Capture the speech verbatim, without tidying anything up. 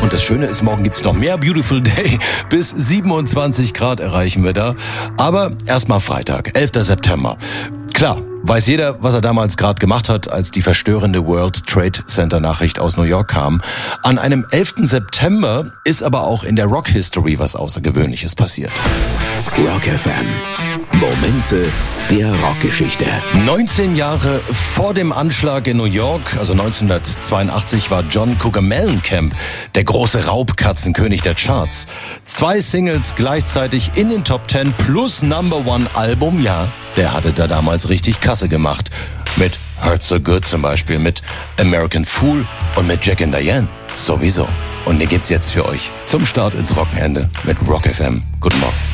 Und das Schöne ist, morgen gibt's noch mehr Beautiful Day. Bis siebenundzwanzig Grad erreichen wir da. Aber erstmal Freitag, elfter September. Klar, weiß jeder, was er damals gerade gemacht hat, als die verstörende World Trade Center Nachricht aus New York kam. An einem elften September ist aber auch in der Rock History was Außergewöhnliches passiert. Rock F M. Momente der Rockgeschichte. neunzehn Jahre vor dem Anschlag in New York, also neunzehnhundertzweiundachtzig, war John Cougar Mellencamp der große Raubkatzenkönig der Charts. Zwei Singles gleichzeitig in den Top Ten plus Number One Album, ja, der hatte da damals richtig Kasse gemacht. Mit Hurt So Good zum Beispiel, mit American Fool und mit Jack and Diane sowieso. Und den gibt's jetzt für euch zum Start ins Wochenende mit Rock F M. Guten Morgen.